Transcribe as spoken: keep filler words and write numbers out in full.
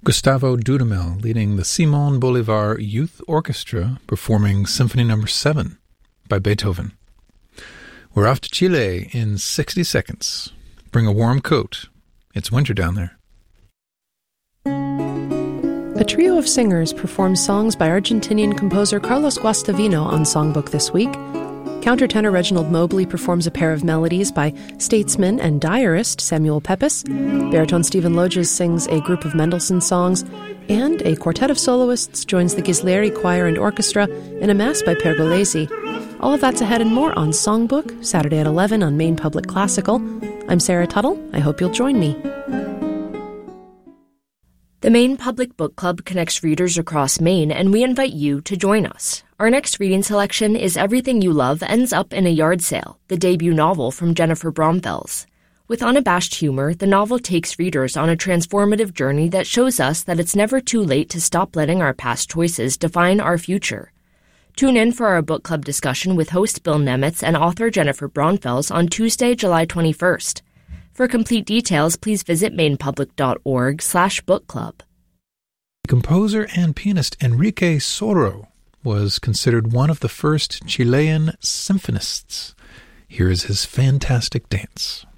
Gustavo Dudamel leading the Simon Bolivar Youth Orchestra performing Symphony Number seven by Beethoven. We're off to Chile in sixty seconds. Bring a warm coat. It's winter down there. A trio of singers performs songs by Argentinian composer Carlos Guastavino on Songbook this week. Countertenor Reginald Mobley performs a pair of melodies by statesman and diarist Samuel Pepys. Baritone Stephen Loges sings a group of Mendelssohn songs. And a quartet of soloists joins the Ghislieri Choir and Orchestra in a mass by Pergolesi. All of that's ahead and more on Songbook, Saturday at eleven on Maine Public Classical. I'm Sarah Tuttle. I hope you'll join me. The Maine Public Book Club connects readers across Maine, and we invite you to join us. Our next reading selection is Everything You Love Ends Up in a Yard Sale, the debut novel from Jennifer Bromfels. With unabashed humor, the novel takes readers on a transformative journey that shows us that it's never too late to stop letting our past choices define our future. Tune in for our book club discussion with host Bill Nemitz and author Jennifer Bromfels on Tuesday, July twenty-first. For complete details, please visit mainepublic.org slash book club. Composer and pianist Enrique Soro was considered one of the first Chilean symphonists. Here is his fantastic dance.